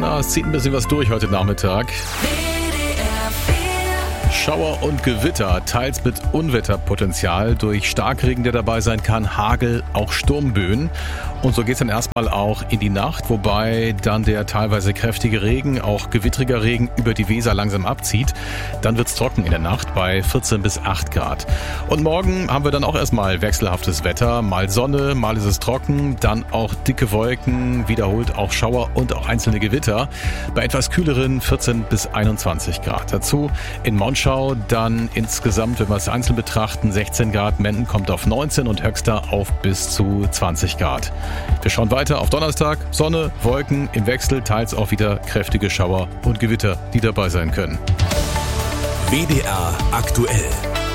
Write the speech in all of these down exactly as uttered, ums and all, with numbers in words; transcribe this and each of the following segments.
Na, es zieht ein bisschen was durch heute Nachmittag. Schauer und Gewitter, teils mit Unwetterpotenzial durch Starkregen, der dabei sein kann, Hagel, auch Sturmböen. Und so geht es dann erstmal auch in die Nacht, wobei dann der teilweise kräftige Regen, auch gewittriger Regen über die Weser langsam abzieht. Dann wird's trocken in der Nacht bei vierzehn bis acht Grad. Und morgen haben wir dann auch erstmal wechselhaftes Wetter. Mal Sonne, mal ist es trocken, dann auch dicke Wolken, wiederholt auch Schauer und auch einzelne Gewitter. Bei etwas kühleren vierzehn bis einundzwanzig Grad. Dazu in Monschau dann insgesamt, wenn wir es einzeln betrachten, sechzehn Grad. Menden kommt auf neunzehn und Höxter auf bis zu zwanzig Grad. Wir schauen weiter auf Donnerstag. Sonne, Wolken im Wechsel, teils auch wieder kräftige Schauer und Gewitter, die dabei sein können. W D R aktuell.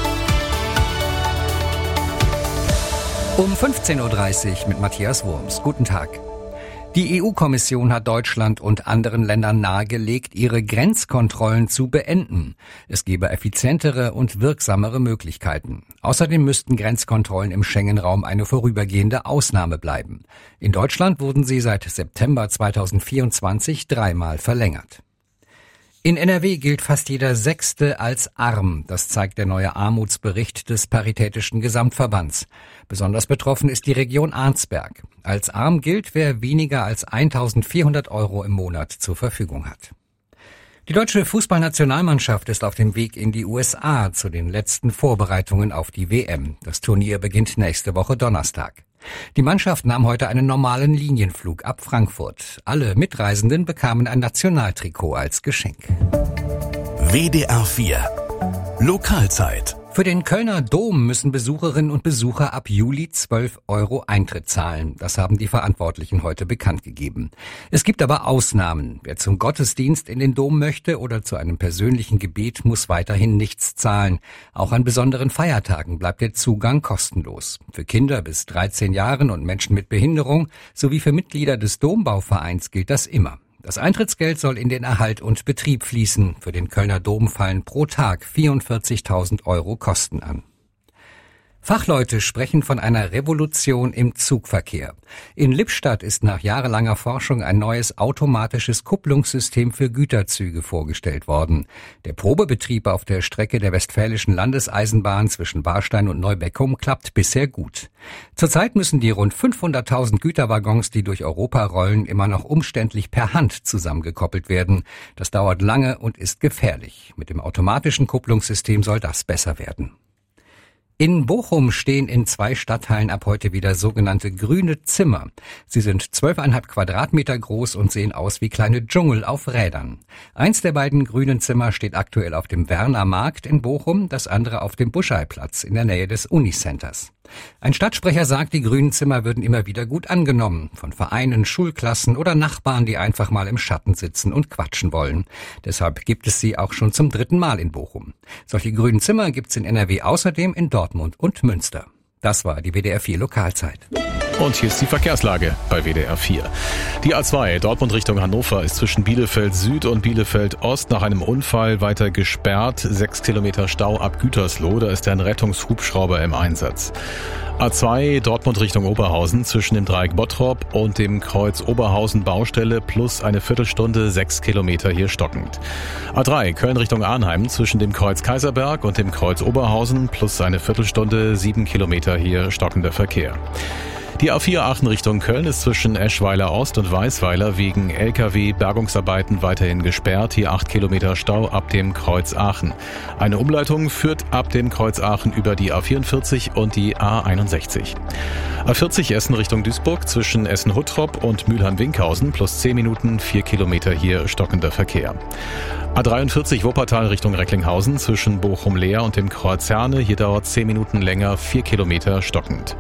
Um fünfzehn Uhr dreißig mit Matthias Wurms. Guten Tag. Die E U-Kommission hat Deutschland und anderen Ländern nahegelegt, ihre Grenzkontrollen zu beenden. Es gebe effizientere und wirksamere Möglichkeiten. Außerdem müssten Grenzkontrollen im Schengen-Raum eine vorübergehende Ausnahme bleiben. In Deutschland wurden sie seit September zweitausendvierundzwanzig dreimal verlängert. In N R W gilt fast jeder Sechste als arm. Das zeigt der neue Armutsbericht des Paritätischen Gesamtverbands. Besonders betroffen ist die Region Arnsberg. Als arm gilt, wer weniger als eintausendvierhundert Euro im Monat zur Verfügung hat. Die deutsche Fußballnationalmannschaft ist auf dem Weg in die U S A zu den letzten Vorbereitungen auf die W M. Das Turnier beginnt nächste Woche Donnerstag. Die Mannschaft nahm heute einen normalen Linienflug ab Frankfurt. Alle Mitreisenden bekamen ein Nationaltrikot als Geschenk. W D R vier Lokalzeit. Für den Kölner Dom müssen Besucherinnen und Besucher ab Juli zwölf Euro Eintritt zahlen. Das haben die Verantwortlichen heute bekannt gegeben. Es gibt aber Ausnahmen. Wer zum Gottesdienst in den Dom möchte oder zu einem persönlichen Gebet, muss weiterhin nichts zahlen. Auch an besonderen Feiertagen bleibt der Zugang kostenlos. Für Kinder bis dreizehn Jahren und Menschen mit Behinderung sowie für Mitglieder des Dombauvereins gilt das immer. Das Eintrittsgeld soll in den Erhalt und Betrieb fließen. Für den Kölner Dom fallen pro Tag vierundvierzigtausend Euro Kosten an. Fachleute sprechen von einer Revolution im Zugverkehr. In Lippstadt ist nach jahrelanger Forschung ein neues automatisches Kupplungssystem für Güterzüge vorgestellt worden. Der Probebetrieb auf der Strecke der Westfälischen Landeseisenbahn zwischen Warstein und Neubeckum klappt bisher gut. Zurzeit müssen die rund fünfhunderttausend Güterwaggons, die durch Europa rollen, immer noch umständlich per Hand zusammengekoppelt werden. Das dauert lange und ist gefährlich. Mit dem automatischen Kupplungssystem soll das besser werden. In Bochum stehen in zwei Stadtteilen ab heute wieder sogenannte grüne Zimmer. Sie sind zwölfeinhalb Quadratmeter groß und sehen aus wie kleine Dschungel auf Rädern. Eins der beiden grünen Zimmer steht aktuell auf dem Werner Markt in Bochum, das andere auf dem Buscheiplatz in der Nähe des Unicenters. Ein Stadtsprecher sagt, die grünen Zimmer würden immer wieder gut angenommen. Von Vereinen, Schulklassen oder Nachbarn, die einfach mal im Schatten sitzen und quatschen wollen. Deshalb gibt es sie auch schon zum dritten Mal in Bochum. Solche grünen Zimmer gibt's in N R W außerdem in Dortmund und Münster. Das war die W D R vier Lokalzeit. Und hier ist die Verkehrslage bei W D R vier. Die A zwei Dortmund Richtung Hannover ist zwischen Bielefeld Süd und Bielefeld Ost nach einem Unfall weiter gesperrt. Sechs Kilometer Stau ab Gütersloh, da ist ein Rettungshubschrauber im Einsatz. A zwei Dortmund Richtung Oberhausen zwischen dem Dreieck Bottrop und dem Kreuz Oberhausen Baustelle plus eine Viertelstunde, sechs Kilometer hier stockend. A drei Köln Richtung Arnheim zwischen dem Kreuz Kaiserberg und dem Kreuz Oberhausen plus eine Viertelstunde, sieben Kilometer hier stockender Verkehr. Die A vier Aachen Richtung Köln ist zwischen Eschweiler Ost und Weißweiler wegen L K W-Bergungsarbeiten weiterhin gesperrt. Hier acht Kilometer Stau ab dem Kreuz Aachen. Eine Umleitung führt ab dem Kreuz Aachen über die A vierundvierzig und die A einundsechzig. A vierzig Essen Richtung Duisburg zwischen Essen-Huttrop und Mülheim-Winkhausen plus zehn Minuten, vier Kilometer hier stockender Verkehr. A dreiundvierzig Wuppertal Richtung Recklinghausen zwischen Bochum-Leer und dem Kreuz Herne. Hier dauert zehn Minuten länger, vier Kilometer stockend.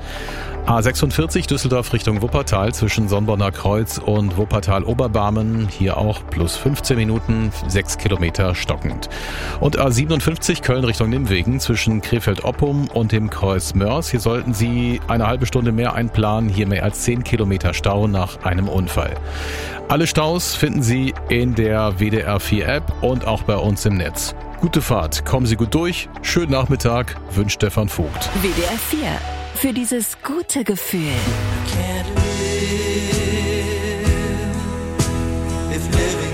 A sechsundvierzig Düsseldorf Richtung Wuppertal zwischen Sonnborner Kreuz und Wuppertal-Oberbarmen. Hier auch plus fünfzehn Minuten, sechs Kilometer stockend. Und A siebenundfünfzig Köln Richtung Nimwegen zwischen Krefeld-Oppum und dem Kreuz Mörs. Hier sollten Sie eine halbe Stunde mehr einplanen. Hier mehr als zehn Kilometer Stau nach einem Unfall. Alle Staus finden Sie in der W D R vier App und auch bei uns im Netz. Gute Fahrt, kommen Sie gut durch. Schönen Nachmittag, wünscht Stefan Vogt. W D R vier. Für dieses gute Gefühl. Can't live if living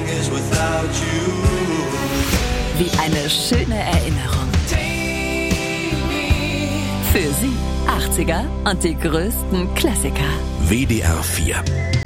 eine schöne Erinnerung. Für Sie achtziger und die größten Klassiker. W D R vier.